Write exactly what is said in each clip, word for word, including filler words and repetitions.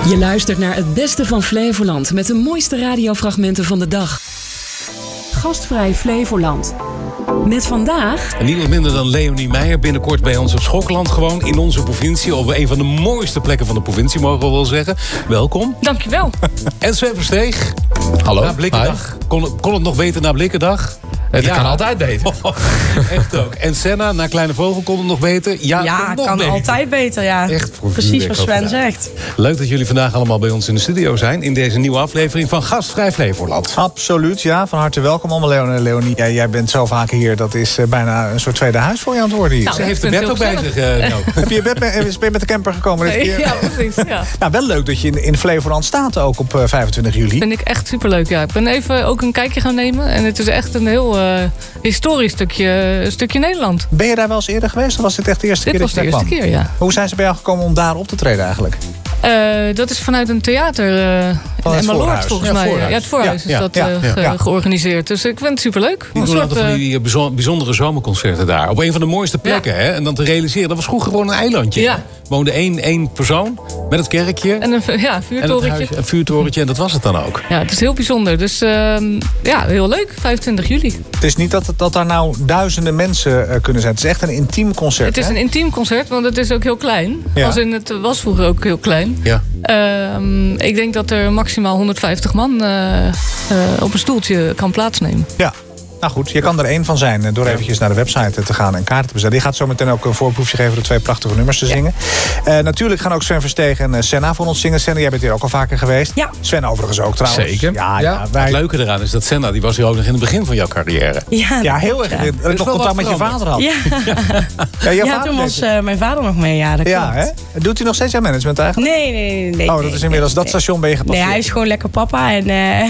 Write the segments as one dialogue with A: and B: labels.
A: Je luistert naar het beste van Flevoland met de mooiste radiofragmenten van de dag. Gastvrij Flevoland. Met vandaag...
B: En niemand minder dan Leonie Meijer, binnenkort bij ons op Schokland. Gewoon in onze provincie, op een van de mooiste plekken van de provincie, mogen we wel zeggen. Welkom.
C: Dankjewel.
B: En Sven Versteeg.
D: Hallo.
B: Na Blikkendag. Kon, kon het nog beter na Blikkendag?
D: Het
B: ja.
D: kan altijd beter.
B: Oh, echt ook. En Senna, na Kleine Vogel, kon het nog beter? Ja,
E: ja
B: het nog
E: kan
B: beter.
E: altijd beter, ja.
B: Echt
E: precies wat Sven zegt.
B: Leuk dat jullie vandaag allemaal bij ons in de studio zijn, in deze nieuwe aflevering van Gastvrij Flevoland.
F: Absoluut, ja. Van harte welkom allemaal, Leon en Leonie. Ja, jij bent zo vaak hier, dat is uh, bijna een soort tweede huis voor je aan het worden hier.
C: Nou,
B: Ze heeft de bed ook bij zich. Uh, nou.
F: Heb je je bed mee, ben je met de camper gekomen dit keer?
C: Ja, precies. Ja.
F: Nou, wel leuk dat je in, in Flevoland staat ook op uh, vijfentwintig juli.
C: Vind ik echt superleuk, ja. Ik ben even ook een kijkje gaan nemen. En het is echt een heel uh, historisch stukje, stukje Nederland.
F: Ben je daar wel eens eerder geweest? Of was dit echt de eerste
C: Dit
F: keer
C: was
F: dat
C: de
F: je daar
C: eerste
F: kwam?
C: keer, ja.
F: Hoe zijn ze bij jou gekomen om daar op te treden eigenlijk?
C: Uh, dat is vanuit een theater uh, in Emmeloord, volgens
F: ja,
C: mij.
F: Voorhuis.
C: Ja, het Voorhuis
F: ja,
C: is
F: ja,
C: dat
F: ja,
C: uh,
F: ja,
C: ge
F: ja.
C: georganiseerd. Dus ik vind het superleuk.
B: Die doen altijd van die bijzondere zomerconcerten daar. Op een van de mooiste plekken, ja. hè? En dan te realiseren, dat was vroeger gewoon een eilandje.
C: Ja.
B: Woonde één, één persoon met het kerkje.
C: En een ja, vuurtorentje.
B: En het huis, een vuurtorentje, en dat was het dan ook.
C: Ja, het is heel bijzonder. Dus uh, ja, heel leuk. vijfentwintig juli.
F: Het is niet dat, dat daar nou duizenden mensen uh, kunnen zijn. Het is echt een intiem concert.
C: Het is
F: hè?
C: een intiem concert, want het is ook heel klein.
F: Ja.
C: Als in het was vroeger ook heel klein.
B: Ja.
C: Uh, ik denk dat er maximaal honderdvijftig man uh, uh, op een stoeltje kan plaatsnemen.
F: Ja. Nou goed, je kan er één van zijn door eventjes naar de website te gaan en kaarten te bestellen. Die gaat zo meteen ook een voorproefje geven door twee prachtige nummers te zingen. Ja. Uh, natuurlijk gaan ook Sven Versteeg en uh, Senna voor ons zingen. Senna, jij bent hier ook al vaker geweest.
E: Ja.
F: Sven overigens ook trouwens.
D: Zeker.
F: Ja,
D: ja.
F: ja, wij...
B: Het leuke eraan is dat Senna, die was hier ook nog in het begin van jouw carrière.
E: Ja,
F: ja heel erg. Dat ik nog contact met je vader had.
E: Ja,
F: ja, jouw
E: ja
F: vader
E: toen was uh, mijn vader nog mee. Ja, dat
F: ja,
E: klopt.
F: hè? Doet hij nog steeds aan management eigenlijk?
E: Nee, nee, nee. nee
F: oh, dat is inmiddels,
E: nee,
F: dat station ben je gepasseerd.
E: Nee, hij is gewoon lekker papa en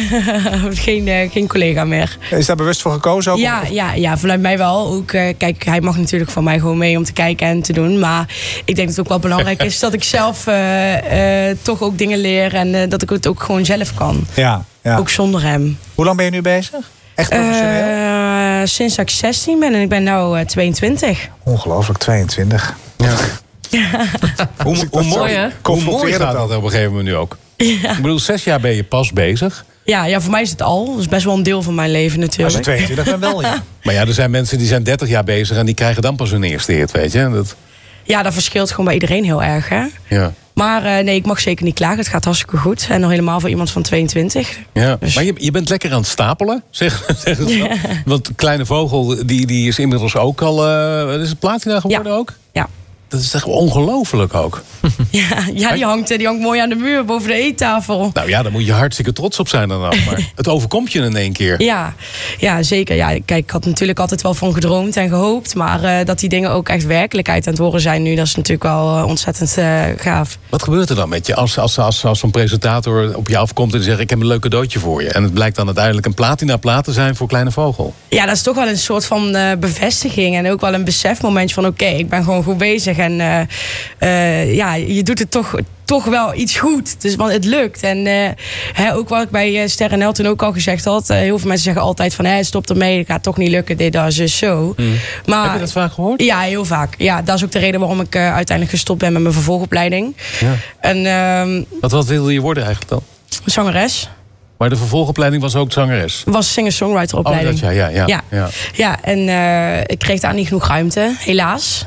E: uh, geen, uh, geen collega meer.
F: Is daar bewust voor gekozen ook?
E: Ja,
F: of...
E: ja, ja, vanuit mij wel. Ook, uh, kijk, hij mag natuurlijk van mij gewoon mee om te kijken en te doen. Maar ik denk dat het ook wel belangrijk is dat ik zelf uh, uh, toch ook dingen leer. En uh, dat ik het ook gewoon zelf kan.
F: Ja, ja.
E: Ook zonder hem.
F: Hoe lang ben je nu bezig? Echt professioneel?
E: Uh, sinds dat ik zestien ben en ik ben nu uh, tweeëntwintig.
F: Ongelooflijk, tweeëntwintig.
B: Ja. hoe, hoe, mooi,
C: hè?
B: hoe mooi gaat dat op een gegeven moment nu ook? Ja. Ik bedoel, zes jaar ben je pas bezig.
E: Ja, ja, voor mij is het al. Dat is best wel een deel van mijn leven natuurlijk.
F: Als je tweeëntwintig bent wel, ja.
B: Maar ja, er zijn mensen die zijn dertig jaar bezig en die krijgen dan pas hun eerste hit, weet je. Dat...
E: Ja, dat verschilt gewoon bij iedereen heel erg, hè.
B: Ja.
E: Maar uh, nee, ik mag zeker niet klagen. Het gaat hartstikke goed. En nog helemaal voor iemand van tweeëntwintig.
B: Ja.
E: Dus...
B: Maar je, je bent lekker aan het stapelen, zeg, zeg het wel. Ja. Want Kleine Vogel, die, die is inmiddels ook al... Uh, is het platina geworden
E: ja.
B: ook?
E: Ja.
B: Dat is echt ongelooflijk ook.
E: Ja, ja die, hangt, die hangt mooi aan de muur boven de eettafel.
B: Nou ja, daar moet je hartstikke trots op zijn dan ook. Maar het overkomt je in één keer.
E: Ja, ja zeker. Ja, kijk, ik had natuurlijk altijd wel van gedroomd en gehoopt. Maar uh, dat die dingen ook echt werkelijkheid aan het worden zijn nu... dat is natuurlijk wel uh, ontzettend uh, gaaf.
B: Wat gebeurt er dan met je als, als, als, als zo'n presentator op je afkomt... en zegt, ik heb een leuk cadeautje voor je. En het blijkt dan uiteindelijk een platina plaat te zijn voor Kleine Vogel.
E: Ja, dat is toch wel een soort van uh, bevestiging. En ook wel een besefmomentje van... oké, okay, ik ben gewoon goed bezig. En uh, uh, ja, je doet het toch... toch wel iets goed. Dus, want het lukt. En uh, hè, ook wat ik bij uh, Ster en L toen ook al gezegd had. Uh, heel veel mensen zeggen altijd van... Hè, stop ermee, het gaat toch niet lukken, dit, dat, zo, zo.
B: Mm.
E: Maar,
B: heb je dat vaak gehoord?
E: Ja, heel vaak. Ja, dat is ook de reden waarom ik uh, uiteindelijk gestopt ben met mijn vervolgopleiding.
B: Ja.
E: En, uh,
B: wat, wat wilde je worden eigenlijk dan?
E: Zangeres.
B: Maar de vervolgopleiding was ook zangeres?
E: Was singer-songwriter-opleiding.
B: Oh, dat, ja, ja, ja.
E: Ja,
B: ja.
E: ja en uh, ik kreeg daar niet genoeg ruimte, helaas.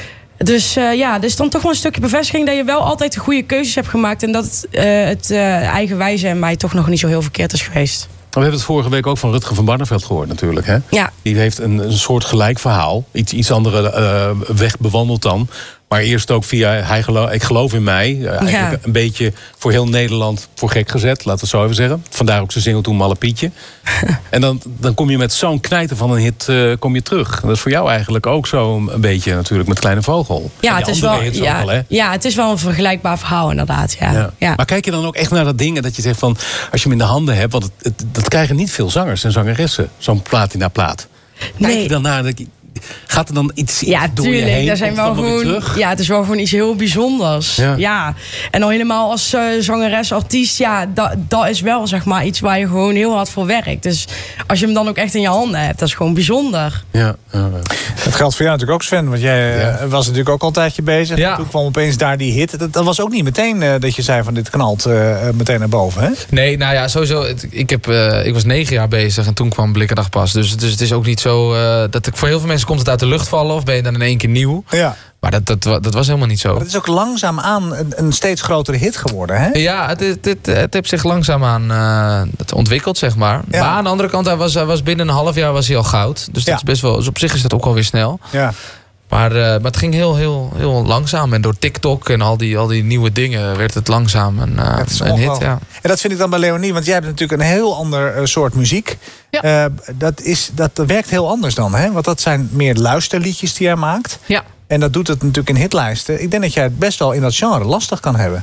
E: Dus uh, ja, dus dan toch wel een stukje bevestiging... dat je wel altijd de goede keuzes hebt gemaakt... en dat uh, het uh, eigenwijze in mij toch nog niet zo heel verkeerd is geweest.
B: We hebben het vorige week ook van Rutger van Barneveld gehoord natuurlijk. Hè?
E: Ja.
B: Die heeft een, een soort gelijk verhaal. Iets, iets andere uh, weg bewandeld dan. Maar eerst ook via hij geloof, Ik geloof in mij. Uh, eigenlijk
E: Ja.
B: een beetje voor heel Nederland voor gek gezet. Laten we het zo even zeggen. Vandaar ook zijn single toen Malle Pietje. En dan, dan kom je met zo'n knijter van een hit uh, kom je terug. Dat is voor jou eigenlijk ook zo een beetje natuurlijk met Kleine Vogel.
E: Ja, het is, wel, ja,
B: wel, hè?
E: ja, het is wel een vergelijkbaar verhaal inderdaad. Ja.
B: Ja.
E: Ja.
B: Maar kijk je dan ook echt naar dat ding en dat je zegt van... als je hem in de handen hebt, want het, het, dat krijgen niet veel zangers en zangeressen. Zo'n platina plaat. Kijk
E: Nee.
B: je dan naar... gaat er dan iets, iets
E: Ja,
B: door je
E: tuurlijk.
B: heen?
E: Daar zijn
B: Komt
E: wel
B: het dan weer
E: gewoon,
B: terug?
E: ja, het is wel gewoon iets heel bijzonders.
B: Ja.
E: Ja. En dan helemaal als uh, zangeres, artiest, ja, dat, dat is wel zeg maar iets waar je gewoon heel hard voor werkt. Dus als je hem dan ook echt in je handen hebt, dat is gewoon bijzonder.
B: Ja, ja.
F: Dat geldt voor jou natuurlijk ook, Sven. Want jij
B: Ja.
F: uh, was natuurlijk ook al een tijdje bezig.
D: Ja.
F: Toen kwam opeens daar die hit. Dat, dat was ook niet meteen uh, dat je zei van dit knalt uh, meteen naar boven, hè?
D: Nee, nou ja, sowieso. het- Ik, heb, uh, ik was negen jaar bezig en toen kwam Blikkendag pas. Dus, dus het is ook niet zo uh, dat ik, voor heel veel mensen komt het uit de lucht vallen of ben je dan in één keer nieuw.
F: Ja.
D: Maar dat, dat, wa- dat was helemaal niet zo.
F: Maar het is ook langzaamaan een, een steeds grotere hit geworden, hè?
D: Ja, het, het, het, het heeft zich langzaamaan uh, het ontwikkeld, zeg maar.
F: Ja.
D: Maar aan de andere kant, hij was, hij was binnen een half jaar was hij al goud. Dus dat
F: Ja.
D: is best wel, dus op zich is dat ook alweer snel.
F: Ja.
D: Maar, uh, maar het ging heel, heel, heel langzaam. En door TikTok en al die, al die nieuwe dingen werd het langzaam een, uh,
F: Het is
D: een hit.
F: ongelooflijk.
D: Ja.
F: En dat vind ik dan bij Leonie, want jij hebt natuurlijk een heel ander uh, soort muziek.
C: Ja.
F: Uh, dat, is, dat werkt heel anders dan, hè? Want dat zijn meer luisterliedjes die jij maakt.
C: Ja.
F: En dat doet het natuurlijk in hitlijsten. Ik denk dat jij het best wel in dat genre lastig kan hebben.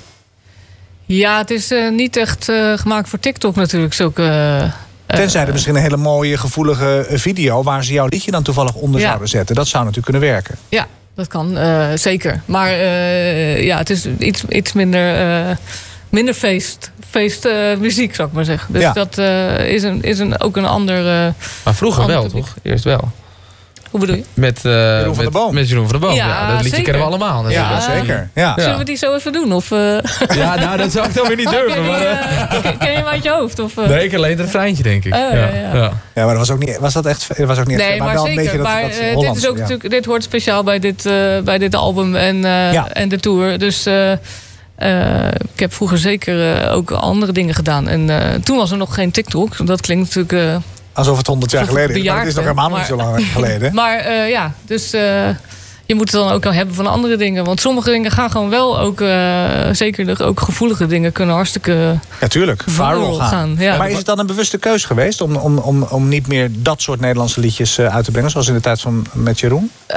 C: Ja, het is uh, niet echt uh, gemaakt voor TikTok natuurlijk. Zulke, uh,
F: Tenzij er misschien een hele mooie, gevoelige uh, video waar ze jouw liedje dan toevallig onder
C: Ja.
F: zouden zetten. Dat zou natuurlijk kunnen werken.
C: Ja, dat kan, uh, zeker. Maar uh, ja, het is iets, iets minder, uh, minder feest, feest uh, muziek, zou ik maar zeggen. Dus
F: Ja.
C: dat uh, is, een, is een, ook een ander... Uh,
D: Maar vroeger
C: ander
D: wel,
C: publiek.
D: toch? Eerst wel.
C: Hoe bedoel je?
D: Met, uh,
F: Jeroen van
D: met,
F: der Boom.
D: Met Jeroen van der Boom. Ja,
C: Ja,
D: dat liedje
C: zeker.
D: kennen we allemaal.
F: Ja,
D: natuurlijk.
F: zeker. Ja.
D: Ja.
C: Zullen we die zo even doen? Of, uh,
D: Ja, nou, dat zou ik dan weer niet durven.
C: ken, je,
D: Maar, uh,
C: uh, ken, ken je hem uit je hoofd? Of, uh?
D: nee, ik alleen het refreintje, denk ik.
C: Oh, ja, ja.
F: Ja, maar dat was ook niet, was dat echt, was ook niet echt,
C: Nee, maar,
F: wel een
C: zeker.
F: beetje dat,
C: maar
F: dat
C: uh, dit,
F: Hollandse,
C: is ook
F: ja.
C: natuurlijk, dit hoort speciaal bij dit, uh, bij dit album en, uh,
F: Ja.
C: en de tour. Dus uh, uh, ik heb vroeger zeker uh, ook andere dingen gedaan. En uh, toen was er nog geen TikTok. Dat klinkt natuurlijk... Uh,
F: Alsof het honderd jaar
C: alsof het
F: geleden is. Maar het is nog
C: bejaard
F: helemaal
C: ben,
F: niet zo lang geleden.
C: maar uh, ja, dus... Uh, je moet het dan ook al hebben van andere dingen. Want sommige dingen gaan gewoon wel ook... Uh, zeker de ook gevoelige dingen kunnen hartstikke
F: Ja, tuurlijk. Viral
C: viral
F: gaan.
C: gaan. Ja.
F: Maar is het dan een bewuste keus geweest om, om, om, om niet meer dat soort Nederlandse liedjes uh, uit te brengen, zoals in de tijd van met Jeroen?
C: Uh,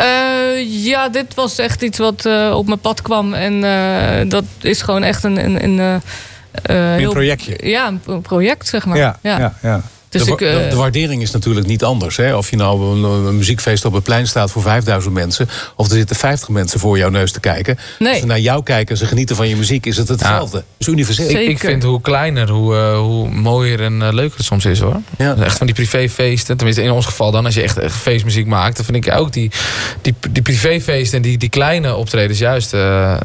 C: ja, dit was echt iets wat uh, op mijn pad kwam. En uh, dat is gewoon echt een... een, een, uh,
F: Een
C: heel,
F: projectje.
C: Ja, een, een project, zeg maar.
F: Ja, ja. ja.
C: Dus
B: de,
C: ik, uh,
B: de, de waardering is natuurlijk niet anders. Hè? Of je nou een, een muziekfeest op het plein staat voor vijfduizend mensen, of er zitten vijftig mensen voor jouw neus te kijken.
C: Nee.
B: Als ze naar jou kijken en ze genieten van je muziek, is het hetzelfde. Het is universeel.
C: Zeker.
D: Ik, ik vind hoe kleiner, hoe, uh, hoe mooier en uh, leuker het soms is, hoor.
B: Ja.
D: Echt van die privéfeesten. Tenminste, in ons geval dan, als je echt, echt feestmuziek maakt, dan vind ik ook die, die, die privéfeesten en die, die kleine optredens juist uh,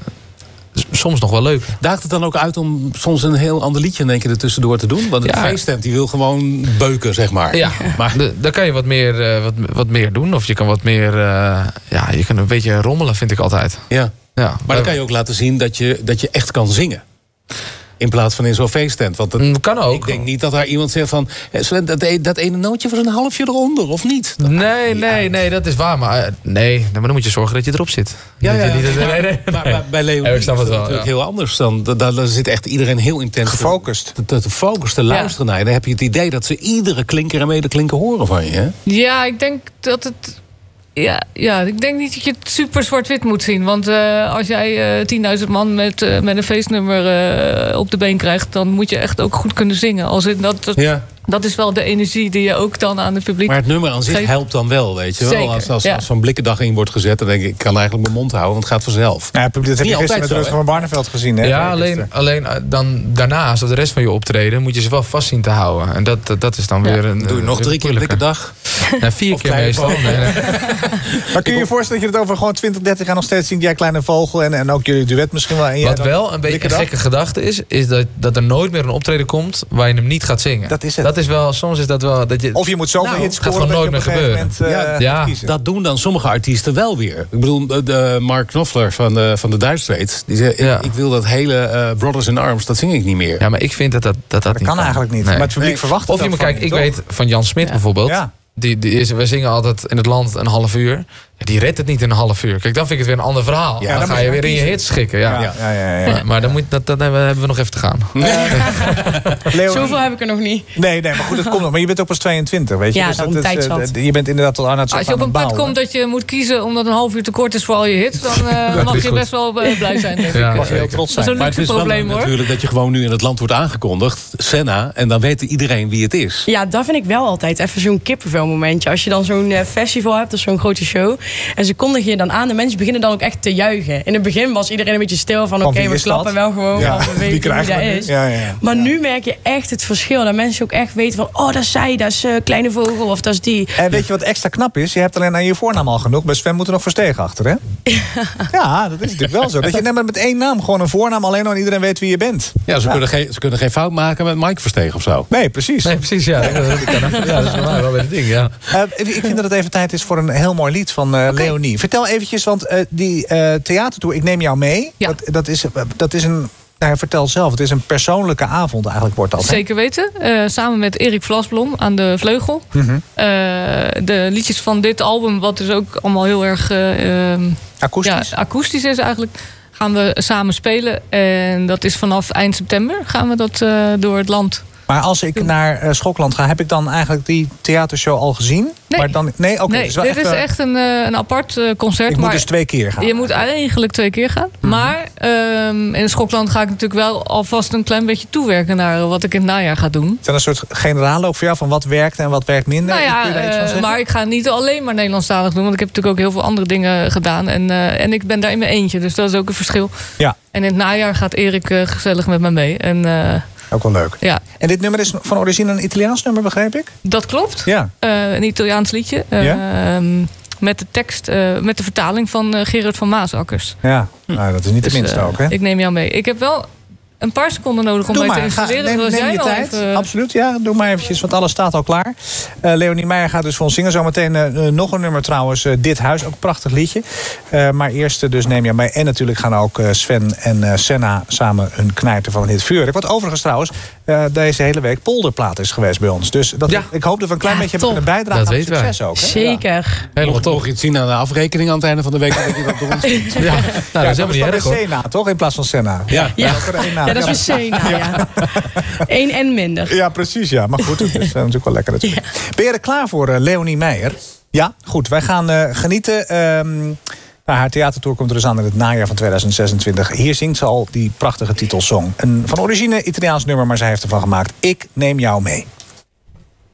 D: soms nog wel leuk.
B: Daagt het dan ook uit om soms een heel ander liedje in één keer ertussendoor te doen? Want een
D: Ja.
B: feesttent die wil gewoon beuken, zeg maar.
D: Ja,
B: Maar
D: de, dan kan je wat meer, uh, wat, wat meer doen. Of je kan wat meer, uh, ja, je kan een beetje rommelen, vind ik altijd.
B: ja.
D: Ja,
B: Maar dan kan je ook laten zien dat je, dat je echt kan zingen. In plaats van in zo'n feesttent. Want het,
D: Mm, kan ook.
B: ik denk niet dat daar iemand zegt van... eh, Sven, dat, e- dat ene nootje was een halfje eronder, of niet? Dat maakt
D: Nee,
B: niet
D: nee,
B: uit.
D: nee, dat is waar. Maar uh, nee, maar dan moet je zorgen dat je erop zit.
B: Ja,
D: Dat
B: ja.
D: je niet- nee, nee, nee.
B: Maar, maar bij Leonie
D: Ja, ik snap
B: is
D: het
B: dat
D: wel,
B: natuurlijk
D: ja.
B: heel anders. Dan, daar, daar zit echt iedereen heel intens
F: Gefocust.
B: te, te, te focus, te luisteren naar je. Dan heb je het idee dat ze iedere klinker en medeklinker horen van je. Hè?
C: ja, ik denk dat het... Ja, ja, ik denk niet dat je het super zwart-wit moet zien. Want uh, als jij uh, tienduizend man met, uh, met een feestnummer uh, op de been krijgt... dan moet je echt ook goed kunnen zingen. Als in dat, dat,
B: Ja.
C: dat is wel de energie die je ook dan aan het publiek...
B: Maar het nummer aan zich
C: Geef-
B: helpt dan wel, weet je wel.
C: Zeker,
B: Als, als,
C: ja.
B: als zo'n blikkendag in wordt gezet, dan denk ik... ik kan eigenlijk mijn mond houden, want het gaat vanzelf.
F: Ja, dat heb je
B: Niet
F: gisteren
B: altijd
F: met
B: zo,
F: Rutger
B: hè?
F: van Barneveld gezien. Hè?
D: Ja,
F: Gisteren.
D: alleen, alleen uh, dan daarnaast, of de rest van je optreden, moet je ze wel vast zien te houden. En dat, dat is dan
C: Ja.
D: weer een.
B: Doe je nog
D: weer
B: drie keer
D: moeilijker.
B: blikkendag?
D: Ja, vier
B: Of
D: keer
B: kleine
D: meestal.
B: vogel.
D: Nee, nee.
F: Maar kun je je voorstellen dat je het over gewoon twintig, dertig jaar nog steeds zingt? Jij Kleine Vogel en, en ook jullie duet misschien wel. En jij
D: Wat
F: dan
D: wel een beetje een
F: Blikkendag?
D: gekke gedachte is, is dat, dat er nooit meer een optreden komt waar je hem niet gaat zingen.
F: Dat is het.
D: Dat is wel, soms is dat wel. Dat je,
F: Of je moet zoveel
B: Nou,
F: hits
D: gaat
F: scoren
D: gewoon
F: dat je
D: nooit
F: op een
D: meer
F: gegeven moment
B: gebeuren.
F: uh,
D: Ja.
F: moet kiezen.
B: Dat doen dan sommige artiesten wel weer. Ik bedoel, de, de Mark Knopfler van de, van de Dire Straits... die zei,
D: Ja.
B: ik, ik wil dat hele uh, Brothers in Arms, dat zing ik niet meer.
D: ja, maar ik vind dat dat, dat, dat,
F: Dat
D: niet
F: kan eigenlijk niet.
D: Nee.
F: Maar het publiek
B: Nee.
F: verwacht het
D: Of je
F: ook
D: moet
F: van
D: kijken,
F: je,
D: ik
F: toch?
D: weet van Jan Smit
C: Ja.
D: bijvoorbeeld.
F: Ja.
D: Die, die is, we zingen altijd in het land een half uur. Die redt het niet in een half uur. Kijk, dan vind ik het weer een ander verhaal.
F: Ja,
D: dan,
F: dan
D: ga je
F: moet je
D: weer in je hits schikken. Ja.
F: Ja, ja, ja, ja.
D: Maar, maar dan moet, dat, dat hebben, we, hebben we nog even te gaan.
F: Leonie.
E: Zoveel heb ik er nog niet.
F: Nee, nee, maar goed, het komt nog. Maar je bent ook pas tweeëntig, weet je.
E: Ja,
F: dus
E: dan
F: dat is,
E: tijd
F: eh,
E: zat.
F: je bent inderdaad al aan het
C: Als je op een punt komt dat je moet kiezen omdat een half uur te kort is voor al je hits, dan uh, mag
D: is
C: je
D: goed.
C: best wel uh, blij zijn. Denk
D: Ja,
C: ik.
F: mag je heel trots
C: Dat
F: zijn.
C: is een
B: Maar het
C: luxe
B: is wel
C: probleem hoor.
B: natuurlijk dat je gewoon nu in het land wordt aangekondigd. Senna. En dan weet iedereen wie het is.
E: Ja, dat vind ik wel altijd even zo'n kippenvel momentje. Als je dan zo'n uh, festival hebt of zo'n grote show. En ze kondigen je dan aan. De mensen beginnen dan ook echt te juichen. In het begin was iedereen een beetje stil van...
F: Van
E: oké,
F: wie
E: we
F: is
E: klappen
F: dat?
E: wel gewoon.
F: Ja,
E: Want we
F: wie
E: weten wie
F: krijgen
E: dat
F: we nu?
E: is.
F: Ja, ja, ja.
E: Maar nu merk je echt het verschil. Dat mensen ook echt weten van... oh, dat is zij, dat is uh, Kleine Vogel of dat is die.
F: En weet je wat extra knap is? Je hebt alleen aan je voornaam al genoeg. Bij Sven moet er nog Verstegen achter, hè? Ja, dat is natuurlijk wel zo. Dat je net met één naam, gewoon een voornaam... alleen al iedereen weet wie je bent.
B: Ja, ze, Kunnen, geen, ze kunnen geen fout maken met Mike Verstegen of zo.
F: Nee, precies.
D: Nee, precies. Ja, dat, kan, ja, dat is voor mij wel weer het ding. Ja.
F: Uh, ik vind dat het even tijd is voor een heel mooi lied van uh, okay. Leonie. Vertel eventjes, want uh, die uh, theatertour, Ik Neem Jou Mee...
C: Ja.
F: Dat, dat, is, dat is een... Nou, vertel zelf, het is een persoonlijke avond eigenlijk, wordt dat.
C: Zeker weten. Uh, samen met Erik Vlasblom aan de vleugel.
F: Mm-hmm.
C: Uh, de liedjes van dit album, wat dus ook allemaal heel erg uh,
F: akoestisch.
C: Ja, akoestisch is eigenlijk, gaan we samen spelen. En dat is vanaf eind september gaan we dat uh, door het land.
F: Maar als ik naar uh, Schokland ga, heb ik dan eigenlijk die theatershow al gezien?
C: Nee,
F: maar dan, nee, okay,
C: nee
F: dus wel
C: dit
F: echt,
C: is
F: uh,
C: echt een, uh, een apart uh, concert.
F: Ik
C: maar
F: moet dus twee keer gaan.
C: Je moet eigenlijk twee keer gaan.
F: Mm-hmm.
C: Maar um, in Schokland ga ik natuurlijk wel alvast een klein beetje toewerken naar wat ik in het najaar ga doen.
F: Is dat een soort generaalloop voor jou van wat werkt en wat werkt minder?
C: Nou ja, uh, maar ik ga niet alleen maar Nederlandstalig doen. Want ik heb natuurlijk ook heel veel andere dingen gedaan. En, uh, en ik ben daar in mijn eentje. Dus dat is ook een verschil. Ja. En in het najaar gaat Erik uh, gezellig met me mee. En... Uh,
F: ook wel leuk.
C: Ja.
F: En dit nummer is van origine een Italiaans nummer, begreep ik?
C: Dat klopt.
F: Ja.
C: Uh, een Italiaans liedje. Uh, ja? um, met de tekst, uh, met de vertaling van uh, Gerard van Maasakkers.
F: Ja, hm. nou, dat is niet de dus, minste uh, ook, hè?
C: Ik neem jou mee. Ik heb wel een paar seconden nodig om
F: doe
C: mij
F: maar.
C: te installeren.
F: Ga, neem
C: neem
F: neem je tijd. Even... Absoluut, ja. Doe maar eventjes, want alles staat al klaar. Uh, Leonie Meijer gaat dus voor ons zingen. Zometeen uh, nog een nummer trouwens. Uh, Dit Huis, ook een prachtig liedje. Uh, maar eerst uh, dus neem je mee. En natuurlijk gaan ook uh, Sven en uh, Senna samen een knijter van een hit vuur. Wat overigens trouwens uh, deze hele week polderplaat is geweest bij ons. Dus dat, ja. ik hoop dat we een klein ja, beetje top. hebben kunnen bijdragen aan het succes wij. ook. Hè?
E: Zeker.
B: Ja. Mocht toch iets zien aan de afrekening aan het einde van de week. Dat je dat door ons ziet. Ja.
F: Ja,
B: Nou,
F: ja,
B: dat is helemaal niet erg, hoor.
F: Senna, toch? In plaats van Senna.
B: Ja,
E: ja. ja. ja dat is weer Senna. Ja. Eén en minder.
F: Ja, precies. Ja. Maar goed, het is uh, natuurlijk wel lekker. Ja. Ben je er klaar voor, uh, Leonie Meijer? Ja, goed. Wij gaan uh, genieten. Um, nou, haar theatertour komt er dus aan in het najaar van tweeduizend zesentwintig. Hier zingt ze al die prachtige titelsong. Een van origine Italiaans nummer, maar zij heeft ervan gemaakt. Ik neem jou mee.